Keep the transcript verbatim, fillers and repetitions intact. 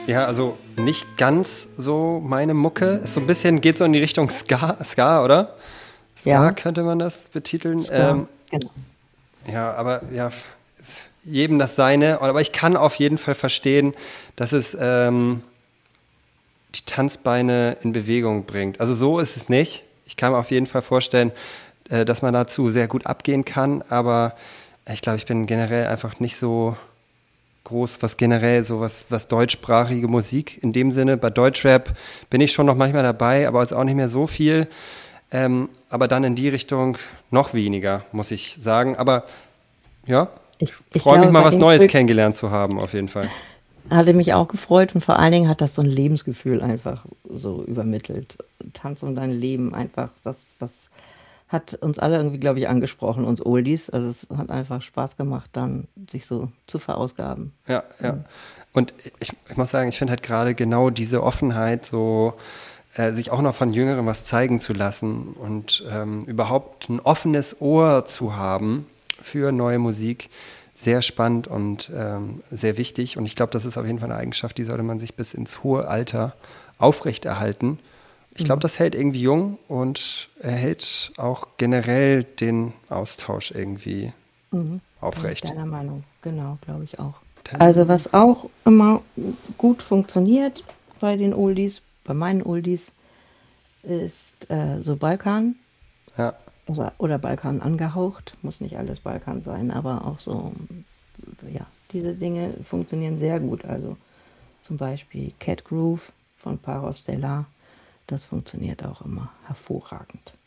Ja, also nicht ganz so meine Mucke. Ist so ein bisschen, geht so in die Richtung Ska, Ska, oder? Ska Ja, könnte man das betiteln. Ska, Ähm, genau. ja, aber ja, f- ist jedem das seine. Aber ich kann auf jeden Fall verstehen, dass es ähm, die Tanzbeine in Bewegung bringt. Also so ist es nicht. Ich kann mir auf jeden Fall vorstellen, äh, dass man dazu sehr gut abgehen kann. Aber ich glaube, ich bin generell einfach nicht so groß, was generell so was, was deutschsprachige Musik in dem Sinne. Bei Deutschrap bin ich schon noch manchmal dabei, aber jetzt auch nicht mehr so viel. Ähm, aber dann in die Richtung noch weniger, muss ich sagen. Aber ja, Ich, ich freue mich glaube, mal bei was dem Neues Stück kennengelernt zu haben, auf jeden Fall. hatte mich auch gefreut und vor allen Dingen hat das so ein Lebensgefühl einfach so übermittelt. Tanz um dein Leben einfach, das, das hat uns alle irgendwie, glaube ich, angesprochen, uns Oldies. Also es hat einfach Spaß gemacht, dann sich so zu verausgaben. Ja, ja. Mhm. Und ich, ich muss sagen, ich finde halt gerade genau diese Offenheit, so äh, sich auch noch von Jüngeren was zeigen zu lassen und ähm, überhaupt ein offenes Ohr zu haben für neue Musik, sehr spannend und ähm, sehr wichtig. Und ich glaube, das ist auf jeden Fall eine Eigenschaft, die sollte man sich bis ins hohe Alter aufrechterhalten. Ich glaube, Mhm. das hält irgendwie jung und erhält auch generell den Austausch irgendwie Mhm. Bin ich aufrecht. deiner Meinung. Genau, glaube ich auch. Also Dann, was auch immer gut funktioniert bei den Oldies, bei meinen Oldies, ist äh, so Balkan ja. oder, oder Balkan angehaucht. Muss nicht alles Balkan sein, aber auch so, ja, diese Dinge funktionieren sehr gut. Also zum Beispiel Cat Groove von Parov Stellar, das funktioniert auch immer hervorragend.